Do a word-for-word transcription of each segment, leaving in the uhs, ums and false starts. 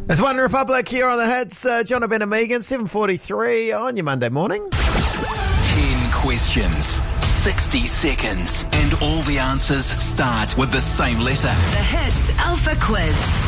It's One Republic here on the hits. Uh, John O'Brien and Megan, seven forty-three on your Monday morning. Ten questions, sixty seconds, and all the answers start with the same letter. The Hits Alpha Quiz.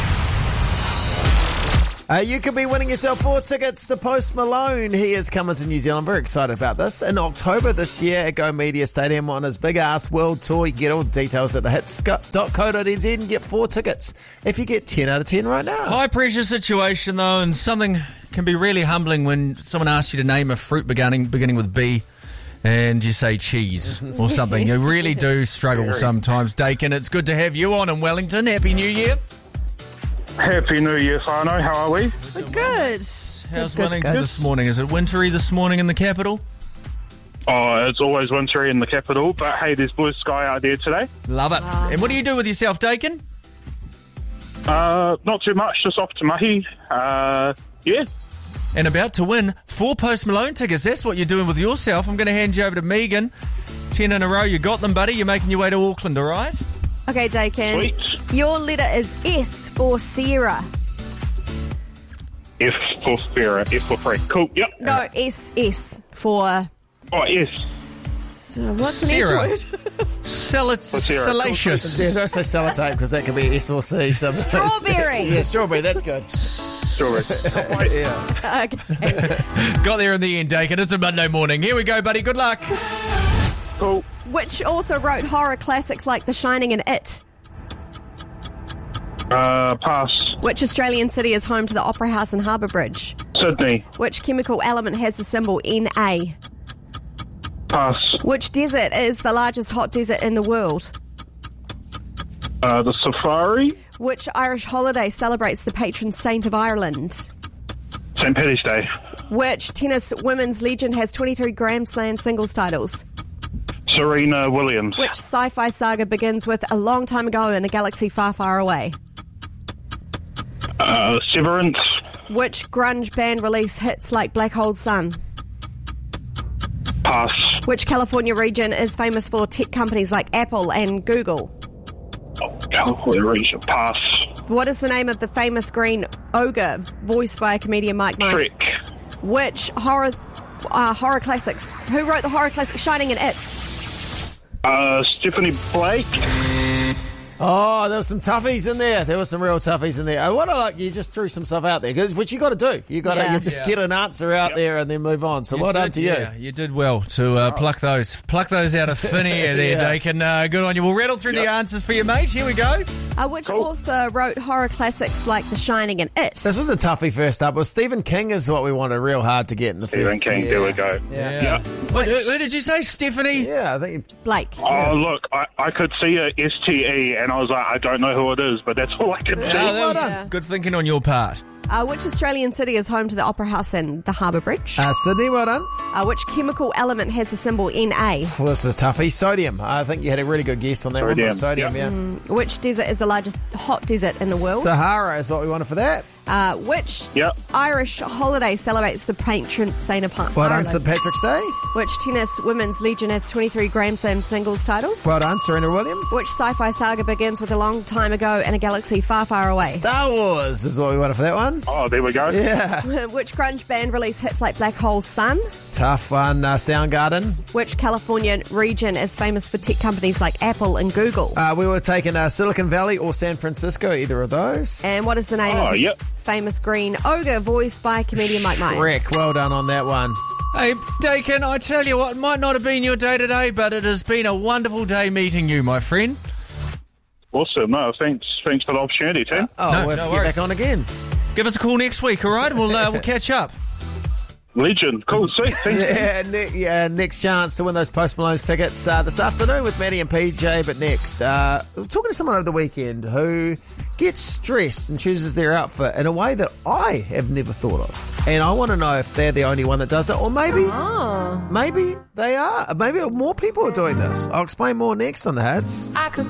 Uh, you could be winning yourself four tickets to Post Malone. He is coming to New Zealand. Very excited about this. In October this year at Go Media Stadium on his Big Ass World Tour. You can get all the details at the hits dot co dot n z and get four tickets if you get ten out of ten right now. High pressure situation though, and something can be really humbling when someone asks you to name a fruit beginning beginning with B and you say cheese or something. You really do struggle sometimes. Dakin, it's good to have you on in Wellington. Happy New Year. Happy New Year, whānau. How are we? We're good. How's good, Wellington good. this morning? Is it wintry this morning in the capital? Oh, it's always wintry in the capital, but hey, there's blue sky out there today. Love it. And what do you do with yourself, Dakin? Uh, not too much, just off to Mahi. Uh, yeah. And about to win four Post Malone tickets. That's what you're doing with yourself. I'm going to hand you over to Megan. Ten in a row. You got them, buddy. You're making your way to Auckland, all right? Okay, Dakin. Sweet. Your letter is S for Sarah. F for Spirit, F for free. Cool, yep. No, S, S for... Oh, yes. So what's the Sarah. next word? Salit- Sarah. salacious. Yeah, don't say sellotape because that could be S or C. So Strawberry. yeah, strawberry. That's good. Strawberry. Yeah. Okay. Got there in the end, Dakin. It's a Monday morning. Here we go, buddy. Good luck. Cool. Which author wrote horror classics like The Shining and It? Uh, pass. Which Australian city is home to the Opera House and Harbour Bridge? Sydney. Which chemical element has the symbol Na? Pass. Which desert is the largest hot desert in the world? Uh, the Safari. Which Irish holiday celebrates the patron saint of Ireland? Saint Paddy's Day. Which tennis women's legend has twenty-three Grand Slam singles titles? Serena Williams. Which sci-fi saga begins with a long time ago in a galaxy far, far away? Uh, Severance. Which grunge band release hits like Black Hole Sun? Pass. Which California region is famous for tech companies like Apple and Google? Oh, California region. Pass. What is the name of the famous green ogre voiced by comedian Mike Mike? Trick. Which horror uh, horror classics? Who wrote the horror classic Shining and It? Uh, Stephanie Blake. Oh, there were some toughies in there. There were some real toughies in there. Oh, what I like, you just threw some stuff out there, 'cause which you got to do. You got to Yeah. you just Yeah. get an answer out Yep. there and then move on. So well done did, to you. Yeah, you did well to uh, pluck those. Pluck those out of thin air there, Yeah. Dakin. Uh, good on you. We'll rattle through the Yep. answers for you, mate. Here we go. Uh, which Cool. author wrote horror classics like The Shining and It? This was a toughie first up. Well, Stephen King is what we wanted real hard to get in the Stephen first. King, yeah. there we go. Yeah. Yeah. Wait, who, who did you say, Stephanie? Yeah, I think. Blake. Oh, look, I, I could see a S T E, and I was like, I don't know who it is, but that's all I could Oh, see. that well was done. good thinking on your part. Uh, which Australian city is home to the Opera House and the Harbour Bridge? Uh, Sydney, well done. Uh, which chemical element has the symbol Na? Well, this is a toughie. Sodium. I think you had a really good guess on that one. Sodium, but Sodium, yep. yeah. Which desert is the largest hot desert in the world? Sahara is what we wanted for that. Uh, which Yep. Irish holiday celebrates the patron saint of Ireland? Well done, Saint Patrick's Day. Which tennis women's legend has twenty-three Grand Slam singles titles? Well done, Serena Williams. Which sci-fi saga begins with a long time ago in a galaxy far, far away? Star Wars is what we wanted for that one. Oh, there we go. Yeah. Which grunge band released hits like Black Hole Sun? Tough one. Uh, Soundgarden. Which California region is famous for tech companies like Apple and Google? Uh, we were taking uh, Silicon Valley or San Francisco, either of those. And what is the name Oh, of the yep. famous green ogre voiced by comedian Mike Myers? Shrek. Well done on that one. Hey, Dakin, I tell you what, it might not have been your day today, but it has been a wonderful day meeting you, my friend. Awesome. No, thanks, thanks for the opportunity, Tim. Oh, No, we'll have no to worries. get back on again. Give us a call next week, all right? We'll uh, we'll catch up. Legend. Cool. Sweet. Thank you. Yeah, ne- yeah, next chance to win those Post Malone's tickets uh, this afternoon with Maddie and P J. But next, uh, I was talking to someone over the weekend who gets stressed and chooses their outfit in a way that I have never thought of. And I want to know if they're the only one that does it, or maybe, Oh. maybe they are. Maybe more people are doing this. I'll explain more next on the Hits.